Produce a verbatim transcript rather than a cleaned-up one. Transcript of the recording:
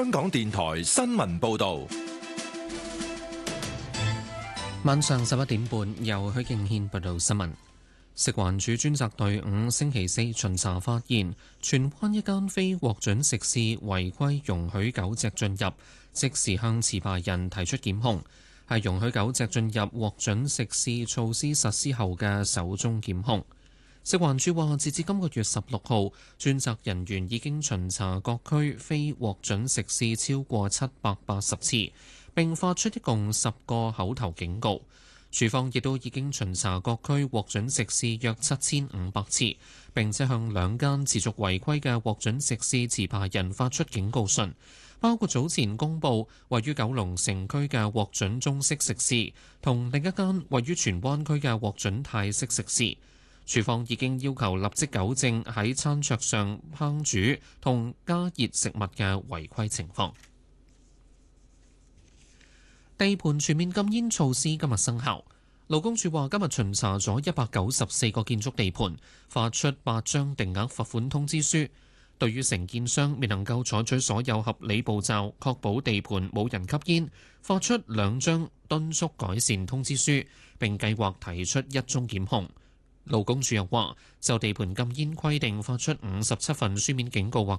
香港電台新聞報道。 晚上十一點半，由許敬軒報道新聞。食環署專責隊伍星期四巡查發現，荃灣一間非獲准食肆違規容許狗隻進入，即時向持牌人提出檢控，係容許狗隻進入獲准食肆措施實施後嘅首宗檢控。食環署話，截至今個月十六號，專責人員已經巡查各區非獲准食肆超過七百八十次，並發出一共十個口頭警告。署方亦都已經巡查各區獲准食肆約七千五百次，並且向兩間持續違規嘅獲准食肆持牌人發出警告信，包括早前公佈位於九龍城區嘅獲准中式食肆，同另一間位於荃灣區嘅獲准泰式食肆。署方已經要求立即糾正喺餐桌上烹煮同加熱食物嘅違規情況。地盤全面禁煙措施今日生效。勞工處話今日巡查咗一百九十四個建築地盤，發出八張定額罰款通知書。對於承建商未能夠採取所有合理步驟，確保地盤冇人吸煙，發出兩張敦促改善通知書，並計劃提出一宗檢控。勞工處又話，就地盤禁煙規定發出五十七份書面警告或